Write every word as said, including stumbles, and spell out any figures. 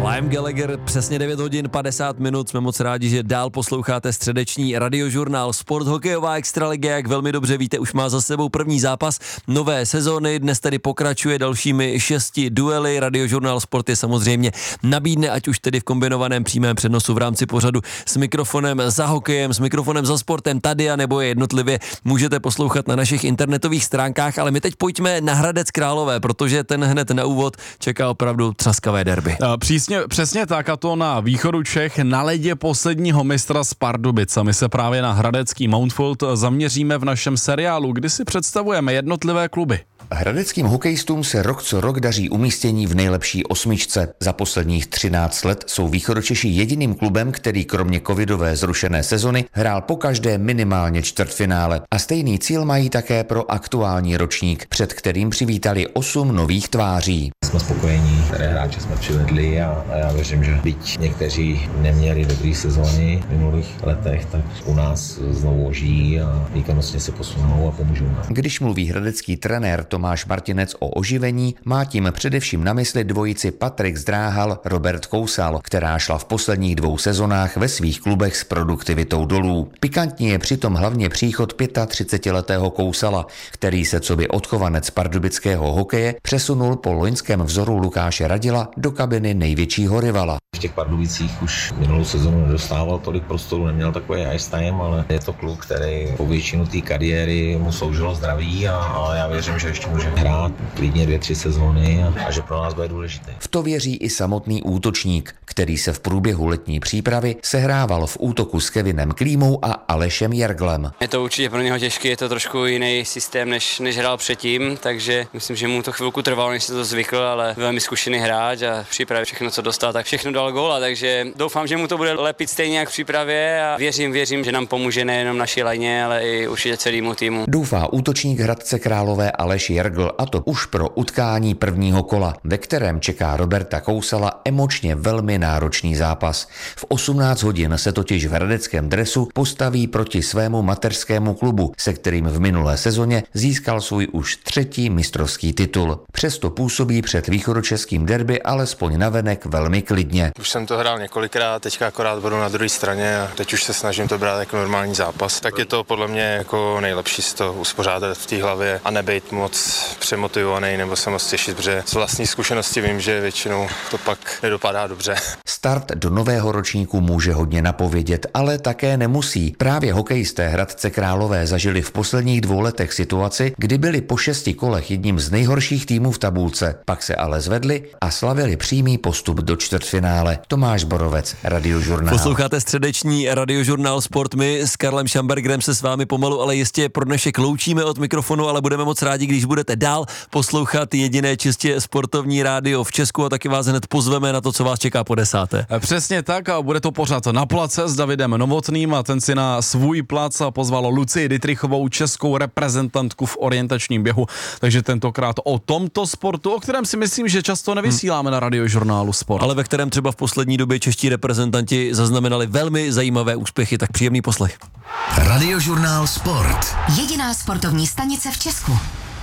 Liam Gallagher, přesně devět hodin padesát minut, jsme moc rádi, že dál posloucháte středeční radiožurnál Sport. Hokejová extraliga, jak velmi dobře víte, už má za sebou první zápas nové sezóny, dnes tedy pokračuje dalšími šesti duely. Radiožurnál Sport je samozřejmě nabídne, ať už tedy v kombinovaném přímém přenosu v rámci pořadu s mikrofonem za hokejem, s mikrofonem za sportem tady, a nebo je jednotlivě můžete poslouchat na našich internetových stránkách, ale my teď pojďme na Hradec Králové, protože ten hned na úvod čeká opravdu třaskavé derby. Přísně, přesně tak, a to na východu Čech, na ledě posledního mistra z Pardubic. A my se právě na hradecký Mountfield zaměříme v našem seriálu, kdy si představujeme jednotlivé kluby. Hradeckým hokejistům se rok co rok daří umístění v nejlepší osmičce. Za posledních třináct let jsou Východočeši jediným klubem, který kromě covidové zrušené sezony hrál pokaždé minimálně čtvrtfinále. A stejný cíl mají také pro aktuální ročník, před kterým přivítali osm nových tváří. Jsme spokojení, které hráče jsme přivedli a, a já věřím, že byť někteří neměli dobrý sezóny v minulých letech, tak u nás znovu ožijí a výkonnostně se posunou a pomůžou nám. Když mluví hradecký trenér Tomáš Martinec o oživení, má tím především na mysli dvojici Patrik Zdráhal, Robert Kousal, která šla v posledních dvou sezonách ve svých klubech s produktivitou dolů. Pikantní je přitom hlavně příchod třicetiletého Kousala, který se coby odchovanec pardubického hokeje přesunul po loňském vzoru Lukáše Radila do kabiny největšího rivala. V těch Pardubicích už minulou sezonu nedostával tolik prostoru, neměl takový ice time, ale je to kluk, který po většinu té kariéry mu sloužilo zdraví a, a já věřím, že ještě může hrát klidně dvě, tři sezóny a, a že pro nás bude důležité. V to věří i samotný útočník, který se v průběhu letní přípravy sehrával v útoku s Kevinem Klímou a Alešem Jerglem. Je to určitě pro něho těžké, je to trošku jiný systém, než, než hrál předtím, takže myslím, že mu to chvilku trvalo, než se to zvykl, ale velmi zkušený hráč a v přípravě všechno, co dostal, tak všechno dal góla, takže doufám, že mu to bude lepit stejně jak v přípravě a věřím, věřím, že nám pomůže nejenom naší lajně, ale i určitě celému týmu. Doufá útočník Hradce Králové Aleš Jergl, a to už pro utkání prvního kola, ve kterém čeká Roberta Kousala emočně velmi náročný zápas. V osmnáct hodin se totiž v hradeckém dresu postaví proti svému mateřskému klubu, se kterým v minulé sezóně získal svůj už třetí mistrovský titul. Přesto působí před východočeským derby alespoň navenek velmi klidně. Už jsem to hrál několikrát, teďka akorát budu na druhé straně a teď už se snažím to brát jako normální zápas. Tak je to podle mě jako nejlepší si to uspořádat v té hlavě a nebejt moc přemotivovaný nebo se moc těšit, protože z vlastní zkušenosti vím, že většinou to pak nedopadá dobře. Start do nového ročníku může hodně napovědět, ale také nemusí. Právě hokejisté Hradce Králové zažili v posledních dvou letech situaci, kdy byli po šesti kolech jedním z nejhorších týmů v tabulce. Pak se ale zvedli a slavili přímý postup do čtvrtfinále. Tomáš Borovec, Radiožurnál. Posloucháte středeční Radiožurnál Sport. My s Karlem Šambergerem se s vámi pomalu, ale jistě pro dnešek loučíme od mikrofonu, ale budeme moc rádi, když budete dál poslouchat jediné čistě sportovní rádio v Česku, a taky vás hned pozveme na to, co vás čeká po desáté. Přesně tak, a bude to pořád Na place s Davidem Novotným a ten si na svůj plac pozval Lucii Dittrichovou, českou reprezentantku v orientačním běhu, takže tentokrát o tomto sportu, o kterém si myslím, že často nevysíláme na Radiožurnálu Sport. Ale ve kterém třeba v poslední době čeští reprezentanti zaznamenali velmi zajímavé úspěchy, tak příjemný poslech. Radiožurnál Sport. Jediná sportovní stanice v Česku.